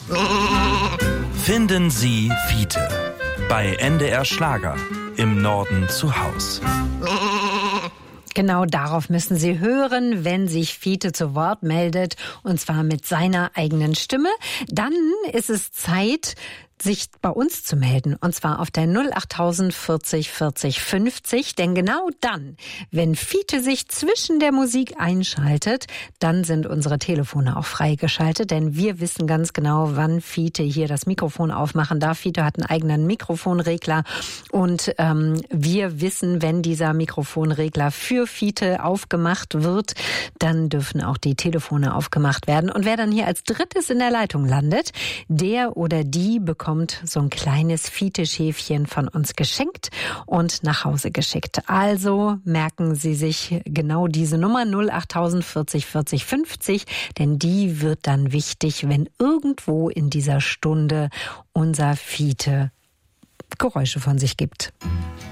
Finden Sie Fiete bei NDR Schlager im Norden zu Haus. Genau darauf müssen Sie hören, wenn sich Fiete zu Wort meldet, und zwar mit seiner eigenen Stimme. Dann ist es Zeit, sich bei uns zu melden, und zwar auf der 08000 40 40 50, denn genau dann, wenn Fiete sich zwischen der Musik einschaltet, dann sind unsere Telefone auch freigeschaltet, denn wir wissen ganz genau, wann Fiete hier das Mikrofon aufmachen darf. Fiete hat einen eigenen Mikrofonregler und wir wissen, wenn dieser Mikrofonregler für Fiete aufgemacht wird, dann dürfen auch die Telefone aufgemacht werden. Und wer dann hier als drittes in der Leitung landet, der oder die bekommt so ein kleines Fiete-Schäfchen von uns geschenkt und nach Hause geschickt. Also merken Sie sich genau diese Nummer 08000 40 40 50, denn die wird dann wichtig, wenn irgendwo in dieser Stunde unser Fiete Geräusche von sich gibt.